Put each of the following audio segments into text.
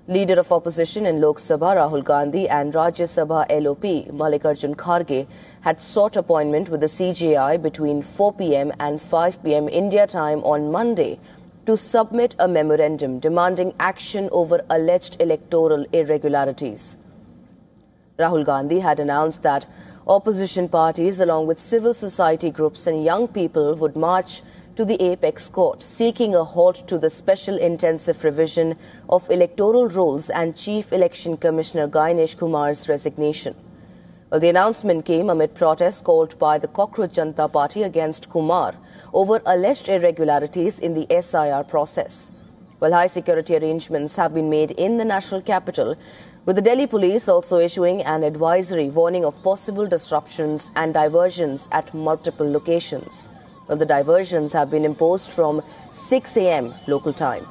Leader of opposition in Lok Sabha Rahul Gandhi and Rajya Sabha LOP Mallikarjun Kharge had sought appointment with the CJI between 4 p.m. and 5 p.m. India time on Monday to submit a memorandum demanding action over alleged electoral irregularities. Rahul Gandhi had announced that opposition parties along with civil society groups and young people would march to the Apex Court seeking a halt to the special intensive revision of electoral rolls and Chief Election Commissioner Gainesh Kumar's resignation. Well, the announcement came amid protests called by the Cockroach Janata Party against Kumar over alleged irregularities in the SIR process. Well, high security arrangements have been made in the national capital, with the Delhi police also issuing an advisory warning of possible disruptions and diversions at multiple locations. Well, the diversions have been imposed from 6 a.m. local time.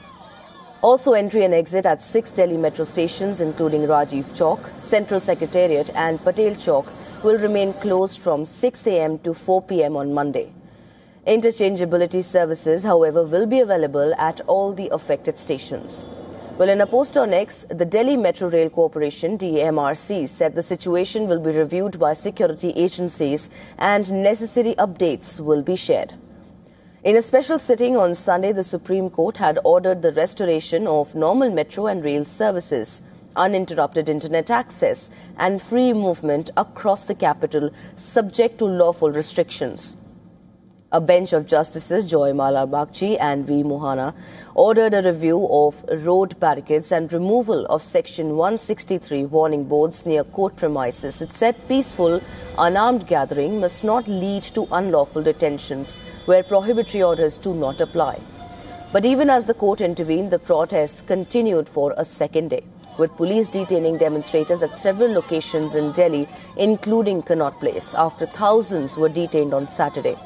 Also, entry and exit at 6 Delhi metro stations, including Rajiv Chowk, Central Secretariat and Patel Chowk, will remain closed from 6 a.m. to 4 p.m. on Monday. Interchangeability services, however, will be available at all the affected stations. Well, in a post on X, the Delhi Metro Rail Corporation, DMRC, said the situation will be reviewed by security agencies and necessary updates will be shared. In a special sitting on Sunday, the Supreme Court had ordered the restoration of normal metro and rail services, uninterrupted internet access and free movement across the capital subject to lawful restrictions. A bench of Justices Joy Mala Bagchi and V. Mohana ordered a review of road barricades and removal of Section 163 warning boards near court premises. It said peaceful, unarmed gathering must not lead to unlawful detentions where prohibitory orders do not apply. But even as the court intervened, the protests continued for a second day, with police detaining demonstrators at several locations in Delhi, including Connaught Place, after thousands were detained on Saturday.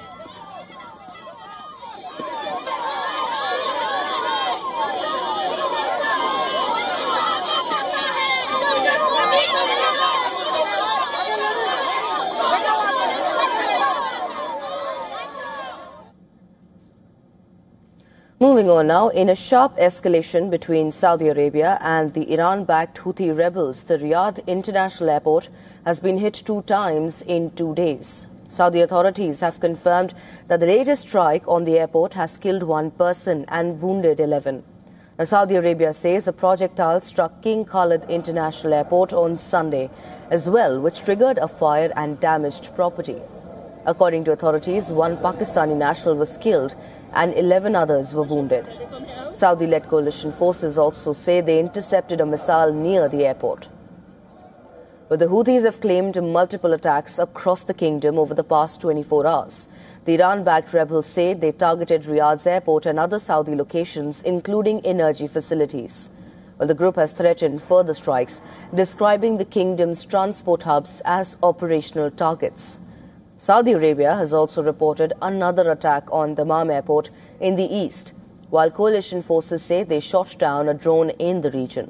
Moving on now, in a sharp escalation between Saudi Arabia and the Iran-backed Houthi rebels, the Riyadh International Airport has been hit 2 times in 2 days. Saudi authorities have confirmed that the latest strike on the airport has killed 1 person and wounded 11. Now, Saudi Arabia says a projectile struck King Khalid International Airport on Sunday as well, which triggered a fire and damaged property. According to authorities, 1 Pakistani national was killed and 11 others were wounded. Saudi-led coalition forces also say they intercepted a missile near the airport. But the Houthis have claimed multiple attacks across the kingdom over the past 24 hours. The Iran-backed rebels say they targeted Riyadh's airport and other Saudi locations, including energy facilities. Well, the group has threatened further strikes, describing the kingdom's transport hubs as operational targets. Saudi Arabia has also reported another attack on Dammam airport in the east, while coalition forces say they shot down a drone in the region.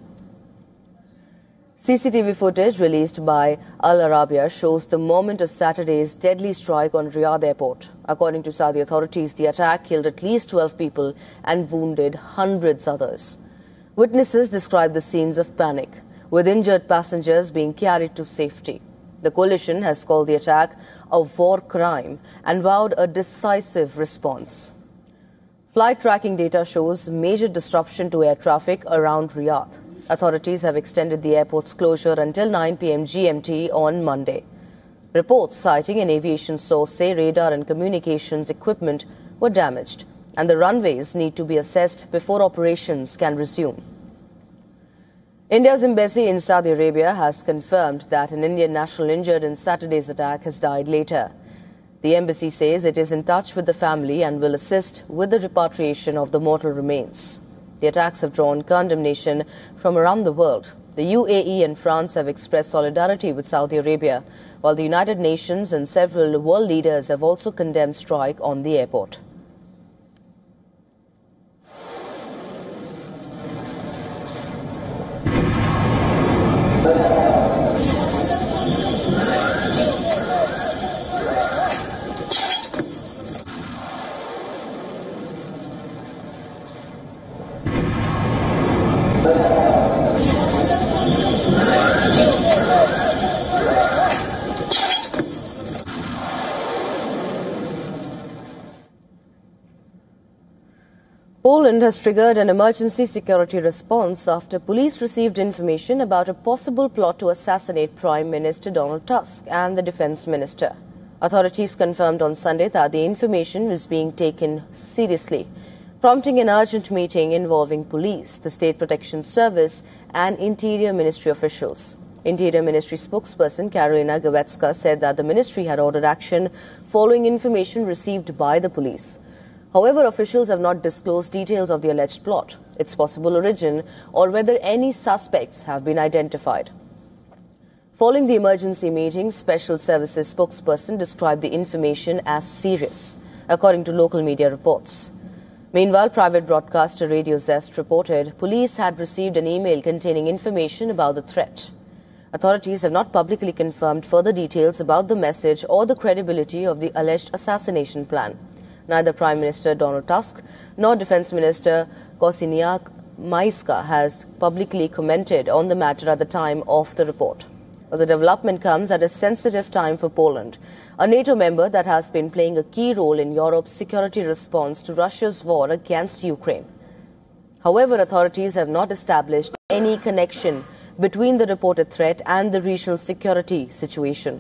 CCTV footage released by Al Arabiya shows the moment of Saturday's deadly strike on Riyadh airport. According to Saudi authorities, the attack killed at least 12 people and wounded hundreds others. Witnesses describe the scenes of panic, with injured passengers being carried to safety. The coalition has called the attack a war crime and vowed a decisive response. Flight tracking data shows major disruption to air traffic around Riyadh. Authorities have extended the airport's closure until 9 p.m. GMT on Monday. Reports citing an aviation source say radar and communications equipment were damaged and the runways need to be assessed before operations can resume. India's embassy in Saudi Arabia has confirmed that an Indian national injured in Saturday's attack has died later. The embassy says it is in touch with the family and will assist with the repatriation of the mortal remains. The attacks have drawn condemnation from around the world. The UAE and France have expressed solidarity with Saudi Arabia, while the United Nations and several world leaders have also condemned strike on the airport. Poland has triggered an emergency security response after police received information about a possible plot to assassinate Prime Minister Donald Tusk and the Defense Minister. Authorities confirmed on Sunday that the information was being taken seriously, prompting an urgent meeting involving police, the State Protection Service and Interior Ministry officials. Interior Ministry spokesperson Karolina Gawecka said that the ministry had ordered action following information received by the police. However, officials have not disclosed details of the alleged plot, its possible origin, or whether any suspects have been identified. Following the emergency meeting, Special Services spokesperson described the information as serious, according to local media reports. Meanwhile, private broadcaster Radio Zest reported police had received an email containing information about the threat. Authorities have not publicly confirmed further details about the message or the credibility of the alleged assassination plan. Neither Prime Minister Donald Tusk nor Defense Minister Kosiniak Maiska has publicly commented on the matter at the time of the report. The development comes at a sensitive time for Poland, a NATO member that has been playing a key role in Europe's security response to Russia's war against Ukraine. However, authorities have not established any connection between the reported threat and the regional security situation.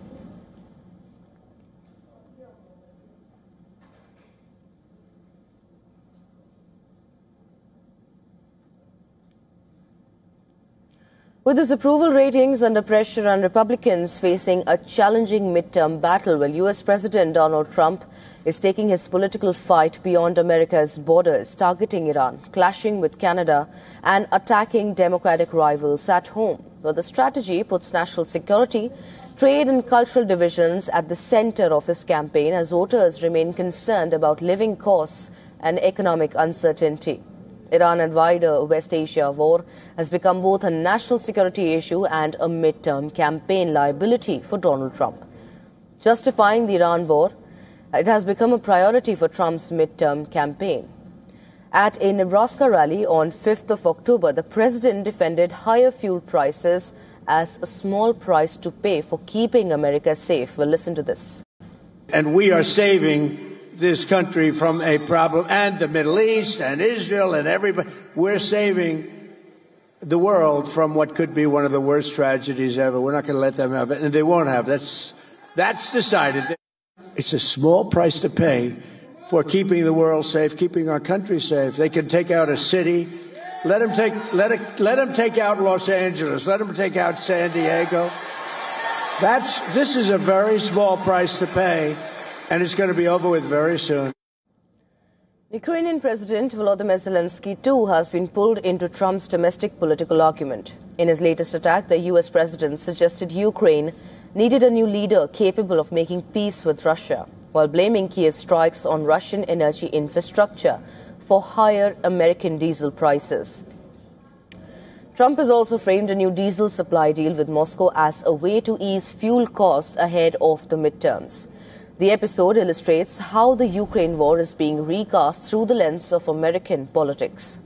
With his approval ratings under pressure and Republicans facing a challenging midterm battle, while U.S. President Donald Trump is taking his political fight beyond America's borders, targeting Iran, clashing with Canada, and attacking Democratic rivals at home. Well, the strategy puts national security, trade and cultural divisions at the center of his campaign as voters remain concerned about living costs and economic uncertainty. Iran and wider West Asia war has become both a national security issue and a midterm campaign liability for Donald Trump. Justifying the Iran war, it has become a priority for Trump's midterm campaign. At a Nebraska rally on 5th of October, the president defended higher fuel prices as a small price to pay for keeping America safe. Well, listen to this. And we are saving this country from a problem, and the Middle East and Israel and everybody. We're saving the world from what could be one of the worst tragedies ever. We're not going to let them have it, and they won't have. That's decided. It's a small price to pay for keeping the world safe, keeping our country safe. They can take out a city. Let them take out Los Angeles. Let them take out San Diego. This is a very small price to pay. And it's going to be over with very soon. Ukrainian President Volodymyr Zelensky, too, has been pulled into Trump's domestic political argument. In his latest attack, the U.S. president suggested Ukraine needed a new leader capable of making peace with Russia, while blaming Kiev's strikes on Russian energy infrastructure for higher American diesel prices. Trump has also framed a new diesel supply deal with Moscow as a way to ease fuel costs ahead of the midterms. The episode illustrates how the Ukraine war is being recast through the lens of American politics.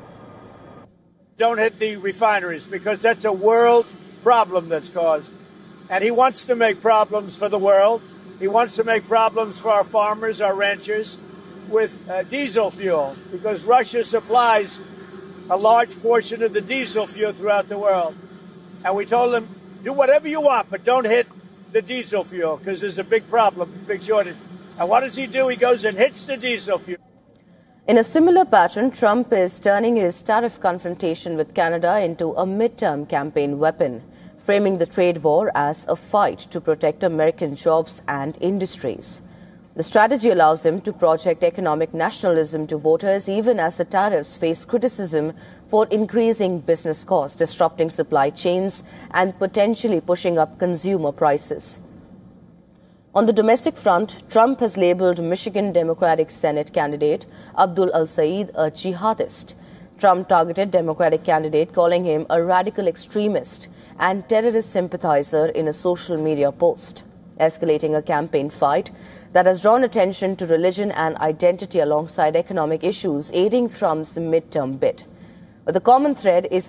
Don't hit the refineries because that's a world problem that's caused. And he wants to make problems for the world. He wants to make problems for our farmers, our ranchers, with diesel fuel because Russia supplies a large portion of the diesel fuel throughout the world. And we told him, do whatever you want, but don't hit the diesel fuel because there's a big problem, big shortage. And what does he do? He goes and hits the diesel fuel. In a similar pattern, Trump is turning his tariff confrontation with Canada into a midterm campaign weapon, framing the trade war as a fight to protect American jobs and industries. The strategy allows him to project economic nationalism to voters even as the tariffs face criticism for increasing business costs, disrupting supply chains, and potentially pushing up consumer prices. On the domestic front, Trump has labeled Michigan Democratic Senate candidate Abdul Al-Said a jihadist. Trump targeted Democratic candidate, calling him a radical extremist and terrorist sympathizer in a social media post, escalating a campaign fight that has drawn attention to religion and identity alongside economic issues, aiding Trump's midterm bid. But the common thread is